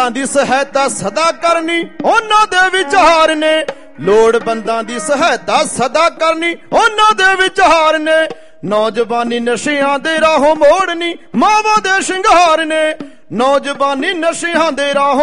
ਦੀ ਸਹਾਇਤਾ ਸਦਾ ਕਰਨੀ ਉਹਨਾਂ ਦੇ ਵਿਚਾਰ ਨੇ। ਲੋੜਵੰਦਾਂ ਦੀ ਸਹਾਇਤਾ ਸਦਾ ਕਰਨੀ ਉਹਨਾਂ ਦੇ ਵਿਚਾਰ ਨੇ। ਨੌਜਵਾਨੀ ਨਸ਼ਿਆਂ ਦੇ ਰਾਹੋਂ ਮੋੜਨੀ ਮਾਵਾਂ ਦੇ ਸ਼ਿੰਗਾਰ ਨੇ। ਨੌਜਵਾਨੀ ਨਸ਼ਿਆਂ ਦੇ ਰਾਹੋਂ